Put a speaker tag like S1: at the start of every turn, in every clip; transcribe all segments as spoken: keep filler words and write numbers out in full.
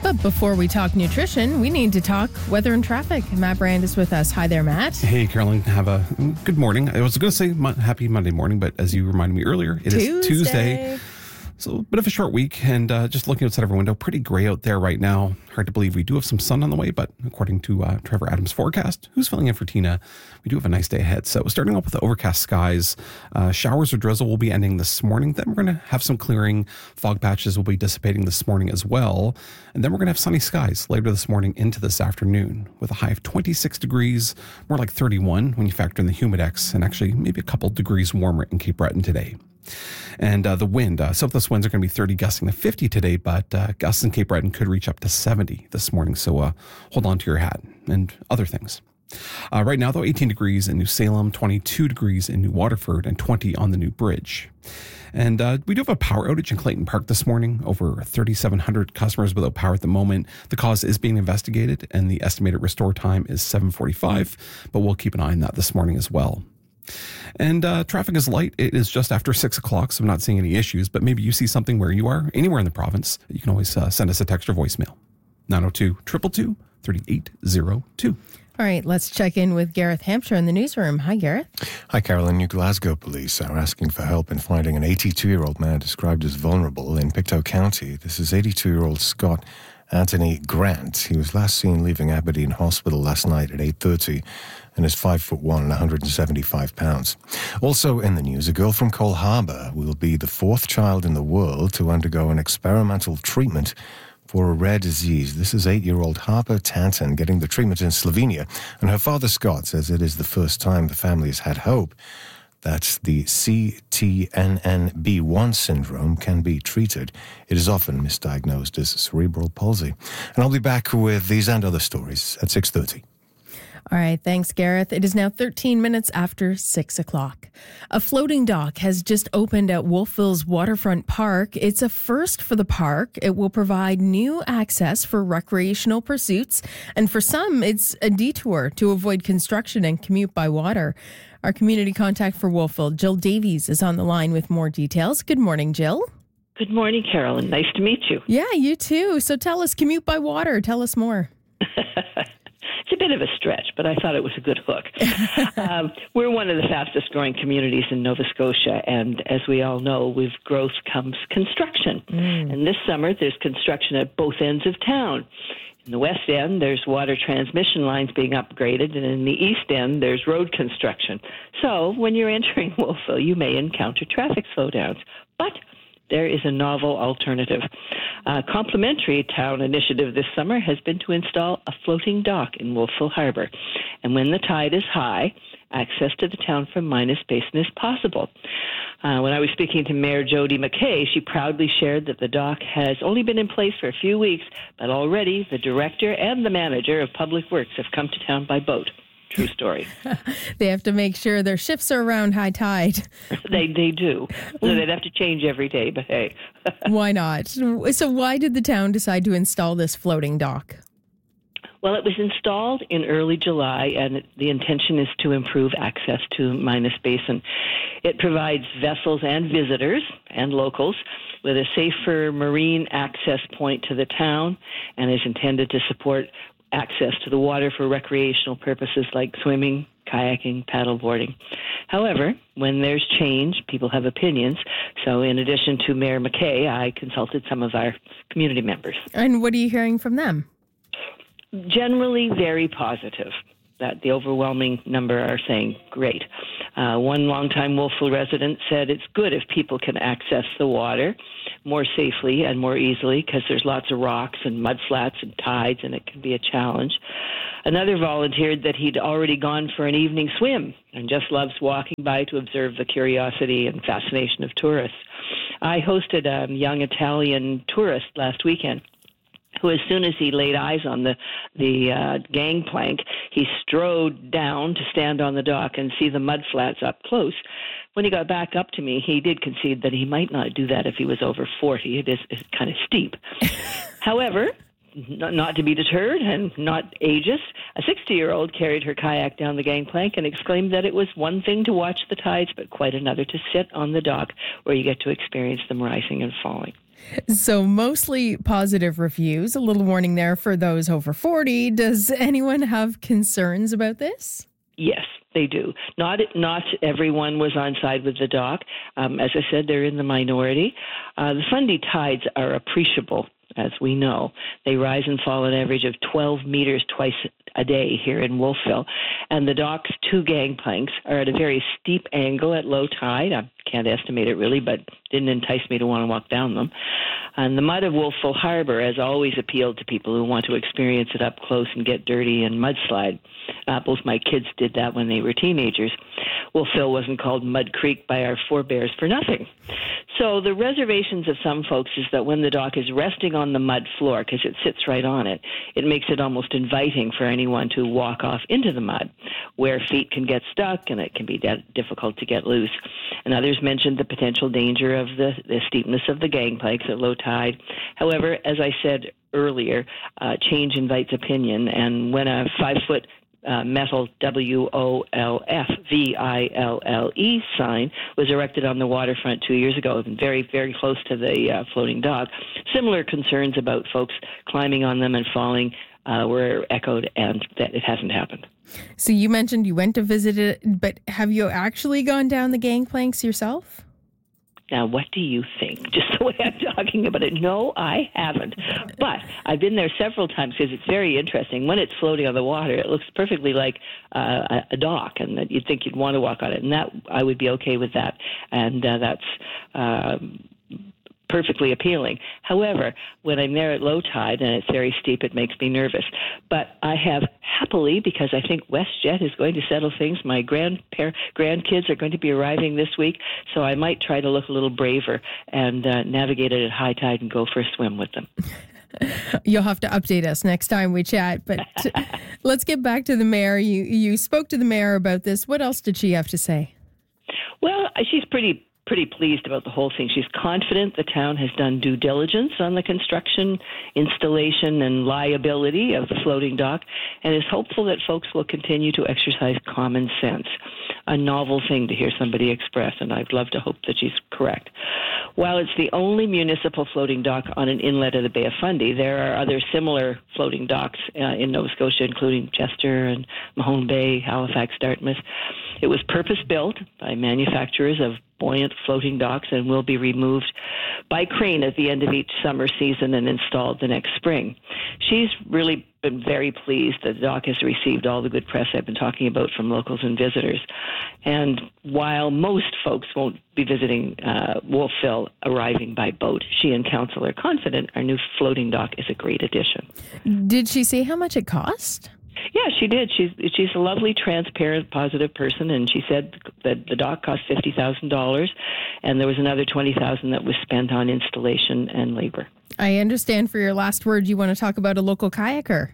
S1: But before we talk nutrition, we need to talk weather and traffic. Matt Brand is with us. Hi there, Matt.
S2: Hey, Carolyn. Have a good morning. I was going to say mo- happy Monday morning, but as you reminded me earlier, it
S1: Tuesday.
S2: is Tuesday. So a bit of a short week, and uh, just looking outside of our window, pretty gray out there right now. Hard to believe we do have some sun on the way, but according to uh, Trevor Adams' forecast, who's filling in for Tina, we do have a nice day ahead. So starting off with the overcast skies, uh, showers or drizzle will be ending this morning. Then we're going to have some clearing. Fog patches will be dissipating this morning as well. And then we're going to have sunny skies later this morning into this afternoon with a high of twenty-six degrees, more like thirty-one when you factor in the humidex, and actually maybe a couple degrees warmer in Cape Breton today. And uh, the wind, uh, southwest winds are going to be thirty, gusting to fifty today, but uh, gusts in Cape Breton could reach up to seventy this morning. So uh, hold on to your hat and other things. Uh, right now, though, eighteen degrees in New Salem, twenty-two degrees in New Waterford, and twenty on the New Bridge. And uh, we do have a power outage in Clayton Park this morning. Over thirty-seven hundred customers without power at the moment. The cause is being investigated, and the estimated restore time is seven forty-five, but we'll keep an eye on that this morning as well. And uh, traffic is light. It is just after six o'clock, so I'm not seeing any issues, but maybe you see something where you are, anywhere in the province. You can always uh, send us a text or voicemail. nine oh two, two two two, three eight oh two.
S1: All right, let's check in with Gareth Hampshire in the newsroom. Hi, Gareth.
S3: Hi, Carolyn. New Glasgow police are asking for help in finding an eighty-two-year-old man described as vulnerable in Pictou County. This is eighty-two-year-old Scott Anthony Grant. He was last seen leaving Aberdeen Hospital last night at eight thirty and is five foot one and one hundred seventy-five pounds. Also in the news, a girl from Cole Harbour will be the fourth child in the world to undergo an experimental treatment for a rare disease. This is eight-year-old Harper Tanton getting the treatment in Slovenia, and her father Scott says it is the first time the family has had hope that the C T N N B one syndrome can be treated. It is often misdiagnosed as cerebral palsy. And I'll be back with these and other stories at six thirty.
S1: All right, thanks, Gareth. It is now thirteen minutes after six o'clock. A floating dock has just opened at Wolfville's Waterfront Park. It's a first for the park. It will provide new access for recreational pursuits, and for some, it's a detour to avoid construction and commute by water. Our community contact for Wolfville, Jill Davies, is on the line with more details. Good morning, Jill.
S4: Good morning, Carolyn. Nice to meet you.
S1: Yeah, you too. So tell us, commute by water. Tell us more.
S4: It's a bit of a stretch, but I thought it was a good hook. um, we're one of the fastest growing communities in Nova Scotia, and as we all know, with growth comes construction. Mm. And this summer, there's construction at both ends of town. In the west end, there's water transmission lines being upgraded, and in the east end, there's road construction. So when you're entering Wolfville, you may encounter traffic slowdowns. But there is a novel alternative. A complimentary town initiative this summer has been to install a floating dock in Wolfville Harbour. And when the tide is high, access to the town from Minas Basin is possible. Uh, when I was speaking to Mayor Jody McKay, she proudly shared that the dock has only been in place for a few weeks, but already the director and the manager of Public Works have come to town by boat. True story.
S1: They have to make sure their ships are around high tide.
S4: they they do. So they'd have to change every day, but hey.
S1: Why not? So why did the town decide to install this floating dock?
S4: Well, it was installed in early July, and the intention is to improve access to Minas Basin. It provides vessels and visitors and locals with a safer marine access point to the town, and is intended to support access to the water for recreational purposes like swimming, kayaking, paddleboarding. However, when there's change, people have opinions. So in addition to Mayor McKay, I consulted some of our community members.
S1: And what are you hearing from them?
S4: Generally very positive. That the overwhelming number are saying great. Uh, one longtime Wolfville resident said it's good if people can access the water more safely and more easily because there's lots of rocks and mud flats and tides, and it can be a challenge. Another volunteered that he'd already gone for an evening swim and just loves walking by to observe the curiosity and fascination of tourists. I hosted a young Italian tourist last weekend who, as soon as he laid eyes on the the uh, gangplank, he strode down to stand on the dock and see the mud flats up close. When he got back up to me, he did concede that he might not do that if he was over forty. It is it's kind of steep. However, not, not to be deterred and not ageist, a sixty-year-old carried her kayak down the gangplank and exclaimed that it was one thing to watch the tides, but quite another to sit on the dock where you get to experience them rising and falling.
S1: So mostly positive reviews. A little warning there for those over forty. Does anyone have concerns about this?
S4: Yes, they do. Not not everyone was on side with the dock. Um, as I said, they're in the minority. Uh, the Fundy tides are appreciable, as we know. They rise and fall an average of twelve meters twice a day here in Wolfville. And the dock's two gangplanks are at a very steep angle at low tide. I can't estimate it really, but didn't entice me to want to walk down them. And the mud of Wolfville Harbor has always appealed to people who want to experience it up close and get dirty and mudslide. Uh, both my kids did that when they were teenagers. Wolfville wasn't called Mud Creek by our forebears for nothing. So the reservations of some folks is that when the dock is resting on the mud floor, because it sits right on it, it makes it almost inviting for anyone to walk off into the mud, where feet can get stuck and it can be de- difficult to get loose. And others mentioned the potential danger of the, the steepness of the gangplanks at low tide. However, as I said earlier, uh, change invites opinion, and when a five-foot Uh, metal W O L F V I L L E sign was erected on the waterfront two years ago, very, very close to the uh, floating dock. Similar concerns about folks climbing on them and falling uh, were echoed, and that it hasn't happened.
S1: So you mentioned you went to visit it, but have you actually gone down the gangplanks yourself?
S4: Now, what do you think? Just the way I'm talking about it. No, I haven't. But I've been there several times because it's very interesting. When it's floating on the water, it looks perfectly like uh, a dock, and that you'd think you'd want to walk on it. And that I would be okay with that. And uh, that's um, perfectly appealing. However, when I'm there at low tide and it's very steep, it makes me nervous. But I have happily, because I think WestJet is going to settle things, my grandpa- grandkids are going to be arriving this week, so I might try to look a little braver and uh, navigate it at high tide and go for a swim with them.
S1: You'll have to update us next time we chat, but let's get back to the mayor. You, you spoke to the mayor about this. What else did she have to say?
S4: Well, she's pretty pretty pleased about the whole thing. She's confident the town has done due diligence on the construction, installation, and liability of the floating dock, and is hopeful that folks will continue to exercise common sense. A novel thing to hear somebody express, and I'd love to hope that she's correct. While it's the only municipal floating dock on an inlet of the Bay of Fundy, there are other similar floating docks uh, in Nova Scotia, including Chester and Mahone Bay, Halifax, Dartmouth. It was purpose-built by manufacturers of buoyant floating docks and will be removed by crane at the end of each summer season and installed the next spring. She's really been very pleased that the dock has received all the good press I've been talking about from locals and visitors. And while most folks won't be visiting uh, Wolfville arriving by boat, she and council are confident our new floating dock is a great addition.
S1: Did she say how much it cost?
S4: Yeah, she did. She's she's a lovely, transparent, positive person, and she said that the dock cost fifty thousand dollars, and there was another twenty thousand dollars that was spent on installation and labor.
S1: I understand for your last word you want to talk about a local kayaker.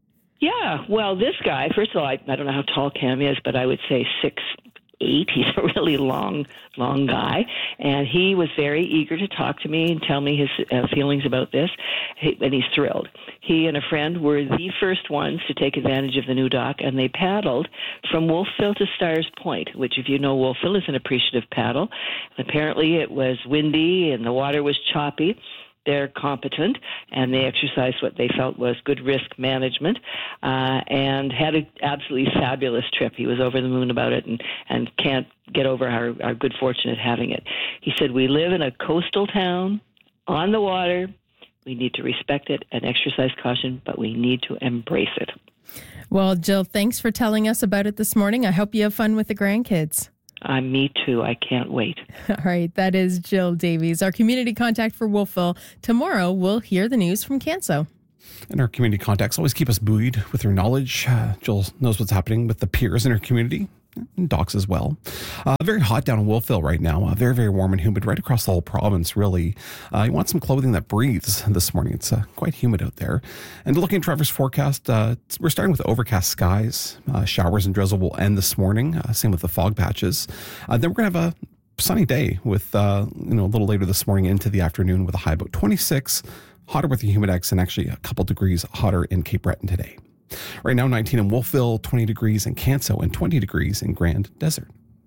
S4: Yeah, well, this guy, first of all, I, I don't know how tall Cam is, but I would say six eight. He's a really long, long guy, and he was very eager to talk to me and tell me his uh, feelings about this, he, and he's thrilled. He and a friend were the first ones to take advantage of the new dock, and they paddled from Wolfville to Stars Point, which, if you know Wolfville, is an appreciative paddle. Apparently it was windy and the water was choppy. They're competent, and they exercised what they felt was good risk management, uh, and had an absolutely fabulous trip. He was over the moon about it and, and can't get over our, our good fortune at having it. He said, we live in a coastal town on the water. We need to respect it and exercise caution, but we need to embrace it.
S1: Well, Jill, thanks for telling us about it this morning. I hope you have fun with the grandkids.
S4: Uh, me too. I can't wait.
S1: All right. That is Jill Davies, our community contact for Wolfville. Tomorrow, we'll hear the news from Canso.
S2: And our community contacts always keep us buoyed with their knowledge. Uh, Jill knows what's happening with the peers in her community, and docks as well. Uh, very hot down in Wolfville right now. Uh, very, very warm and humid right across the whole province, really. Uh, you want some clothing that breathes this morning. It's uh, quite humid out there. And looking at Trevor's forecast, uh, we're starting with overcast skies. Uh, showers and drizzle will end this morning. Uh, same with the fog patches. Uh, then we're going to have a sunny day with, uh, you know, a little later this morning into the afternoon with a high about twenty-six, hotter with the humidex, and actually a couple degrees hotter in Cape Breton today. Right now, nineteen in Wolfville, twenty degrees in Canso, and twenty degrees in Grand Desert.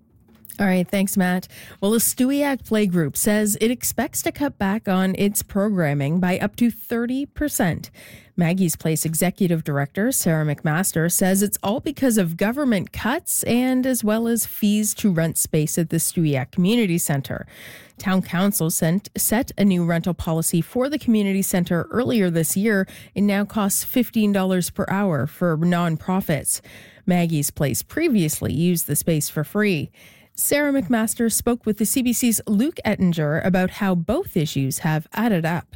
S1: All right, thanks, Matt. Well, the Stewiacke Playgroup says it expects to cut back on its programming by up to thirty percent. Maggie's Place Executive Director Sarah McMaster says it's all because of government cuts and as well as fees to rent space at the Stewiacke Community Centre. Town Council sent, set a new rental policy for the community centre earlier this year. It now costs fifteen dollars per hour for nonprofits. Maggie's Place previously used the space for free. Sarah McMaster spoke with the C B C's Luke Ettinger about how both issues have added up.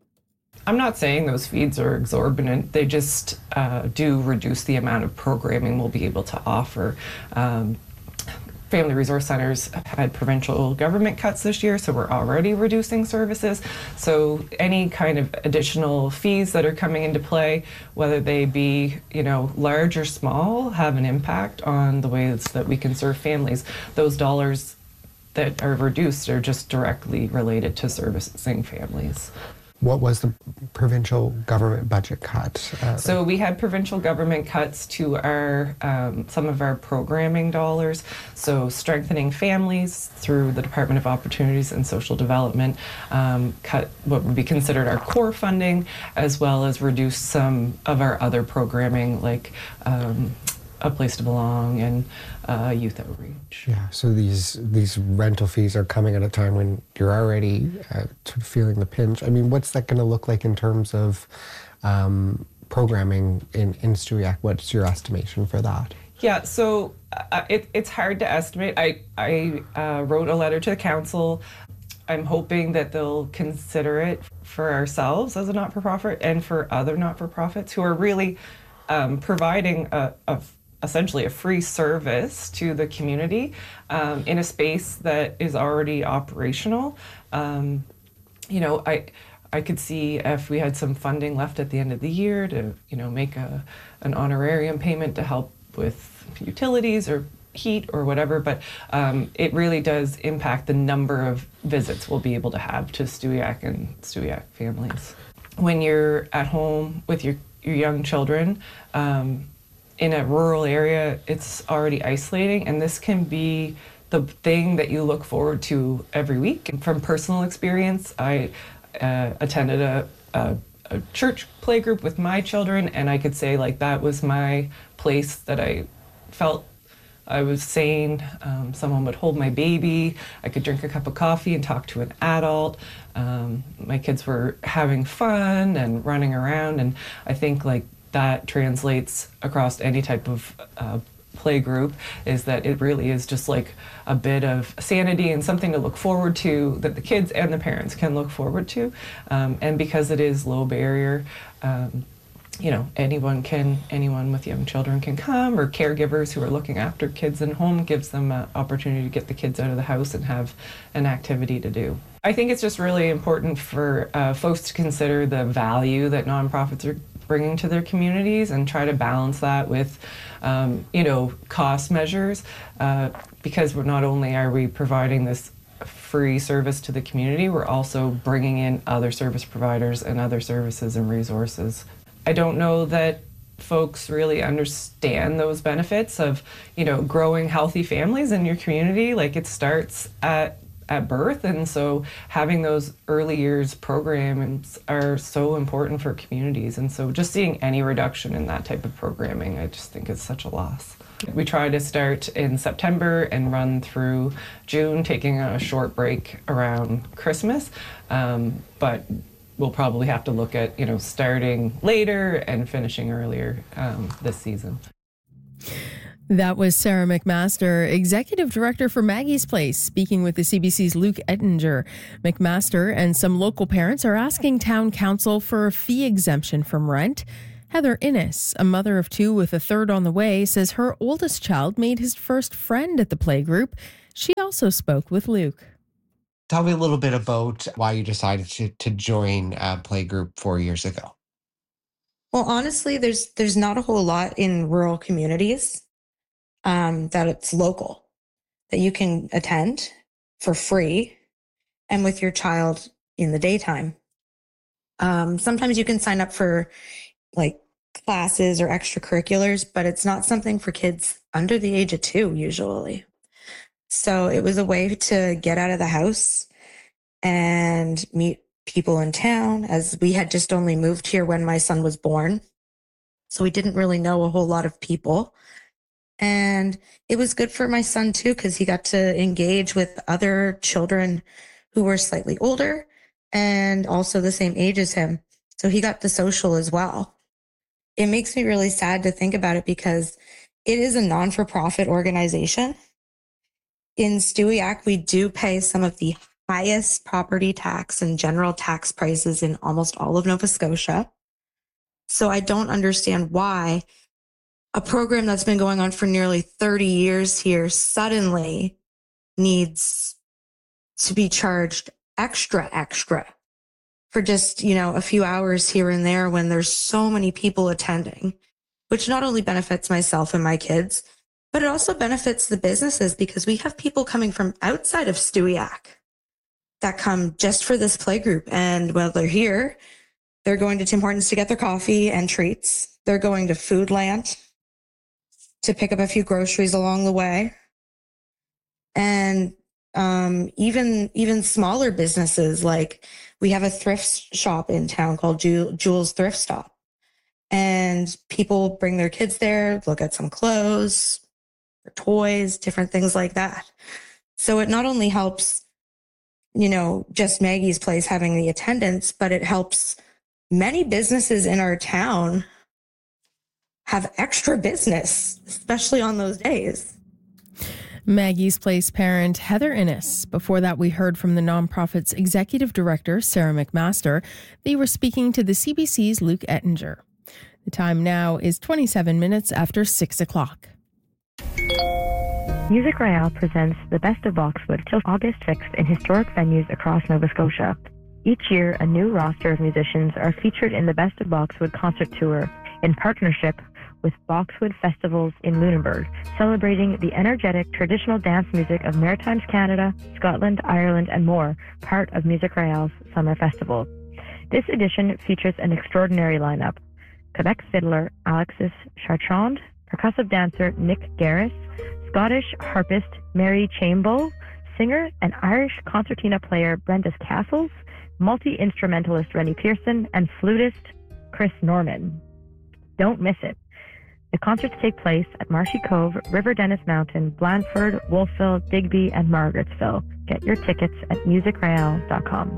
S5: I'm not saying those fees are exorbitant. They just uh, do reduce the amount of programming we'll be able to offer. Um, Family Resource Centers had provincial government cuts this year, so we're already reducing services. So any kind of additional fees that are coming into play, whether they be, you know, large or small, have an impact on the ways that we can serve families. Those dollars that are reduced are just directly related to servicing families.
S6: What was the provincial government budget cut? Uh,
S5: so we had provincial government cuts to our um, some of our programming dollars. So strengthening families through the Department of Opportunities and Social Development um, cut what would be considered our core funding, as well as reduce some of our other programming like um, A Place to Belong and uh, Youth Outreach.
S6: Yeah, so these these rental fees are coming at a time when you're already uh, sort of feeling the pinch. I mean, what's that going to look like in terms of um, programming in, in Stewiacke? What's your estimation for that?
S5: Yeah, so uh, it, it's hard to estimate. I, I uh, wrote a letter to the council. I'm hoping that they'll consider it for ourselves as a not-for-profit and for other not-for-profits who are really um, providing a, a essentially a free service to the community um, in a space that is already operational. Um, you know, I I could see if we had some funding left at the end of the year to, you know, make a an honorarium payment to help with utilities or heat or whatever, but um, it really does impact the number of visits we'll be able to have to Stewiacke and Stewiacke families. When you're at home with your, your young children, um, in a rural area, it's already isolating, and this can be the thing that you look forward to every week. And from personal experience, I uh, attended a, a, a church playgroup with my children, and I could say like that was my place that I felt I was sane. Um, someone would hold my baby. I could drink a cup of coffee and talk to an adult. Um, my kids were having fun and running around, and I think like that translates across any type of uh, play group, is that it really is just like a bit of sanity and something to look forward to that the kids and the parents can look forward to. Um, and because it is low barrier, um, you know, anyone can, anyone with young children can come, or caregivers who are looking after kids in home gives them an opportunity to get the kids out of the house and have an activity to do. I think it's just really important for uh, folks to consider the value that nonprofits are bringing to their communities and try to balance that with, um, you know, cost measures, uh, because we're not only are we providing this free service to the community, we're also bringing in other service providers and other services and resources. I don't know that folks really understand those benefits of, you know, growing healthy families in your community. Like it starts at at birth, and so having those early years programs are so important for communities, and so just seeing any reduction in that type of programming, I just think is such a loss. We try to start in September and run through June, taking a short break around Christmas, um, but we'll probably have to look at, you know, starting later and finishing earlier um, this season.
S1: That was Sarah McMaster, Executive Director for Maggie's Place, speaking with the C B C's Luke Ettinger. McMaster and some local parents are asking Town Council for a fee exemption from rent. Heather Innes, a mother of two with a third on the way, says her oldest child made his first friend at the playgroup. She also spoke with Luke.
S7: Tell me a little bit about why you decided to, to join a playgroup four years ago.
S8: Well, honestly, there's there's not a whole lot in rural communities um, that it's local, that you can attend for free and with your child in the daytime. Um, sometimes you can sign up for like classes or extracurriculars, but it's not something for kids under the age of two usually. So it was a way to get out of the house and meet people in town, as we had just only moved here when my son was born. So we didn't really know a whole lot of people. And it was good for my son too, because he got to engage with other children who were slightly older and also the same age as him. So he got the social as well. It makes me really sad to think about it because it is a non-for-profit organization. In Stewiacke, we do pay some of the highest property tax and general tax prices in almost all of Nova Scotia. So I don't understand why a program that's been going on for nearly thirty years here suddenly needs to be charged extra, extra for just, you know, a few hours here and there when there's so many people attending, which not only benefits myself and my kids, but it also benefits the businesses because we have people coming from outside of Stewiacke that come just for this play group. And while they're here, they're going to Tim Hortons to get their coffee and treats. They're going to Foodland to pick up a few groceries along the way. And um, even even smaller businesses, like we have a thrift shop in town called Jules Thrift Stop. And people bring their kids there, look at some clothes, their toys, different things like that. So it not only helps, you know, just Maggie's Place having the attendance, but it helps many businesses in our town have extra business, especially on those days.
S1: Maggie's Place parent Heather Innes. Before that, we heard from the nonprofit's executive director, Sarah McMaster. They were speaking to the C B C's Luke Ettinger. The time now is twenty-seven minutes after six o'clock.
S9: Music Royale presents the Best of Boxwood till August sixth in historic venues across Nova Scotia. Each year, a new roster of musicians are featured in the Best of Boxwood concert tour in partnership with Boxwood Festivals in Lunenburg, celebrating the energetic traditional dance music of Maritimes Canada, Scotland, Ireland, and more, part of Music Royale's Summer Festival. This edition features an extraordinary lineup: Quebec fiddler Alexis Chartrand, percussive dancer Nick Garris, Scottish harpist Mary Chambo, singer and Irish concertina player Brendas Castles, multi-instrumentalist Rennie Pearson, and flutist Chris Norman. Don't miss it. The concerts take place at Marshy Cove, River Dennis Mountain, Blandford, Wolfville, Digby, and Margarettsville. Get your tickets at music royale dot com.